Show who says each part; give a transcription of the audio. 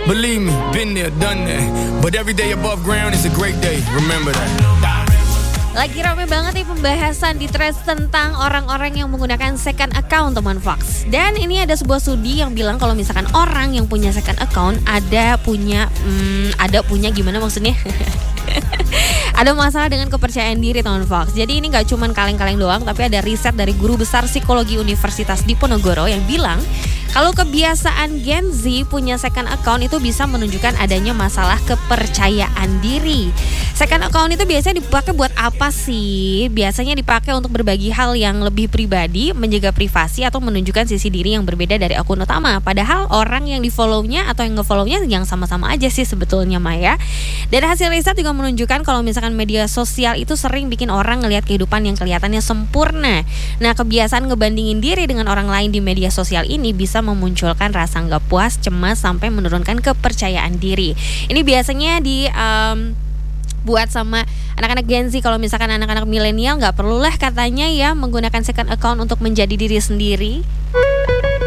Speaker 1: Believe me, been there, done that. But every day above ground is a great day. Remember that.
Speaker 2: Lagi rame banget nih pembahasan di Threads tentang orang-orang yang menggunakan second account, teman Fox. Dan ini ada sebuah studi yang bilang kalau misalkan orang yang punya second account ada punya gimana maksudnya? Ada masalah dengan kepercayaan diri, teman Fox. Jadi ini gak cuma kaleng-kaleng doang, tapi ada riset dari guru besar psikologi Universitas Diponegoro yang bilang kalau kebiasaan Gen Z punya second account itu bisa menunjukkan adanya masalah kepercayaan diri. Second account itu biasanya dipakai buat apa sih? Biasanya dipakai untuk berbagi hal yang lebih pribadi, menjaga privasi, atau menunjukkan sisi diri yang berbeda dari akun utama. Padahal orang yang di-follow-nya atau yang nge-follow-nya yang sama-sama aja sih sebetulnya, Maya. Dan hasil riset juga menunjukkan kalau misalkan media sosial itu sering bikin orang ngelihat kehidupan yang kelihatannya sempurna. Nah, kebiasaan ngebandingin diri dengan orang lain di media sosial ini bisa memunculkan rasa nggak puas, cemas, sampai menurunkan kepercayaan diri. Ini biasanya buat sama anak-anak Gen Z. Kalau misalkan anak-anak milenial nggak perlulah katanya ya menggunakan second account untuk menjadi diri sendiri.